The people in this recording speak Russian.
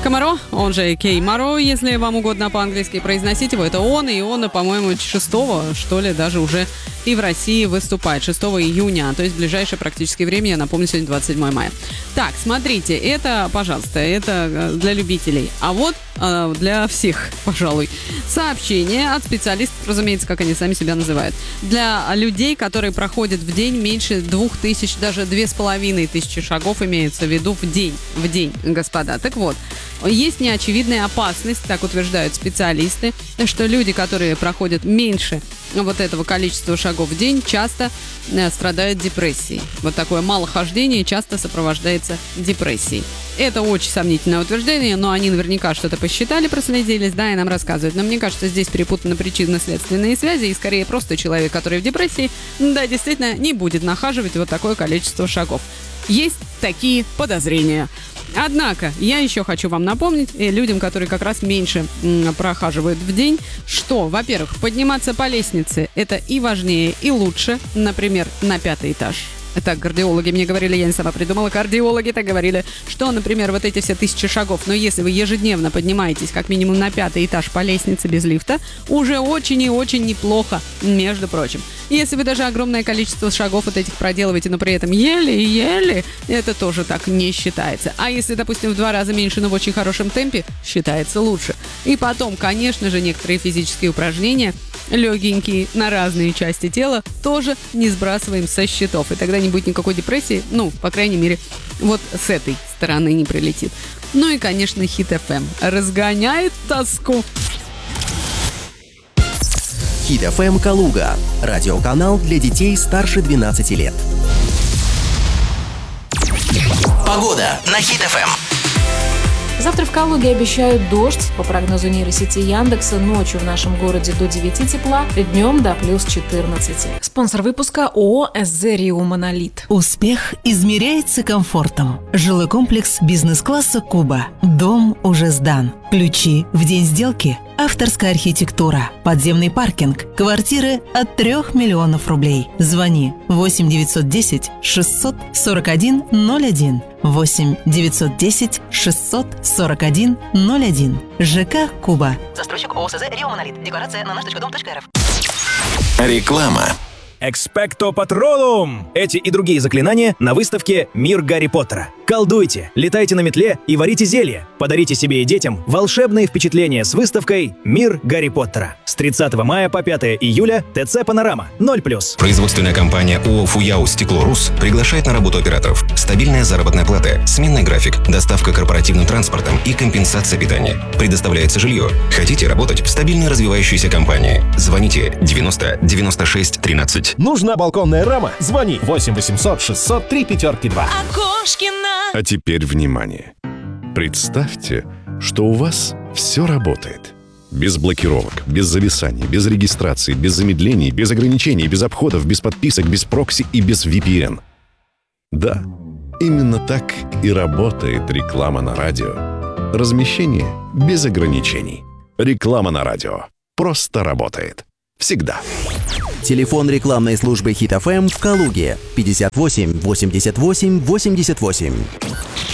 Камаро, он же Кей Маро, если вам угодно по-английски произносить его, это он, и он, по-моему, 6-го, что ли, даже уже и в России выступает, 6 июня, то есть в ближайшее практически время, я напомню, сегодня 27 мая. Так, смотрите, это, пожалуйста, это для любителей, а вот для всех, пожалуй, сообщение от специалистов, разумеется, как они сами себя называют, для людей, которые проходят в день меньше 2000, даже 2500 шагов имеется в виду в день, господа. Так вот, есть неочевидная опасность, так утверждают специалисты, что люди, которые проходят меньше вот этого количества шагов в день, часто страдают депрессией. Вот такое малохождение часто сопровождается депрессией. Это очень сомнительное утверждение, но они наверняка что-то посчитали, проследились, да, и нам рассказывают. Но мне кажется, здесь перепутаны причинно-следственные связи, и скорее просто человек, который в депрессии, да, действительно не будет нахаживать вот такое количество шагов. Есть такие подозрения. Однако, я еще хочу вам напомнить, людям, которые как раз меньше прохаживают в день, что, во-первых, подниматься по лестнице – это и важнее, и лучше, например, на 5-й этаж. Так, кардиологи мне говорили, я не сама придумала, кардиологи так говорили, что, например, вот эти все 1000 шагов, но если вы ежедневно поднимаетесь как минимум на 5-й этаж по лестнице без лифта, уже очень и очень неплохо, между прочим. Если вы даже огромное количество шагов вот этих проделываете, но при этом еле-еле, это тоже так не считается. А если, допустим, в 2 раза меньше, но в очень хорошем темпе, считается лучше. И потом, конечно же, некоторые физические упражнения, легенькие, на разные части тела, тоже не сбрасываем со счетов. И тогда не будет никакой депрессии, ну, по крайней мере, вот с этой стороны не прилетит. Ну и, конечно, Hit FM разгоняет тоску. Hit FM Калуга. Радиоканал для детей старше 12 лет. Погода на Hit FM. Завтра в Калуге обещают дождь. По прогнозу нейросети Яндекса, ночью в нашем городе до 9 тепла, днем до плюс 14. Спонсор выпуска ООО СЗ «Рио Монолит». Успех измеряется комфортом. Жилой комплекс бизнес-класса «Куба». Дом уже сдан. Ключи в день сделки. Авторская архитектура. Подземный паркинг. Квартиры от 3 миллионов рублей. Звони 8 910 641 01. 8 910 641 01. ЖК «Куба». Застройщик ООО СЗ «Рио Монолит». Декларация на наш.дом.рф. Реклама. Экспекто Патролум! Эти и другие заклинания на выставке «Мир Гарри Поттера». Колдуйте, летайте на метле и варите зелья. Подарите себе и детям волшебные впечатления с выставкой «Мир Гарри Поттера». С 30 мая по 5 июля ТЦ «Панорама» 0+. Производственная компания ООО «Фуяу Стекло Рус» приглашает на работу операторов. Стабильная заработная плата, сменный график, доставка корпоративным транспортом и компенсация питания. Предоставляется жилье. Хотите работать в стабильной развивающейся компании? Звоните 90 96 13. Нужна балконная рама? Звони 8 800 603 5-2. А теперь внимание. Представьте, что у вас все работает. Без блокировок, без зависаний, без регистрации, без замедлений, без ограничений, без обходов, без подписок, без прокси и без VPN. Да, именно так и работает реклама на радио. Размещение без ограничений. Реклама на радио. Просто работает. Всегда. Телефон рекламной службы Hit FM в Калуге 58 88 88.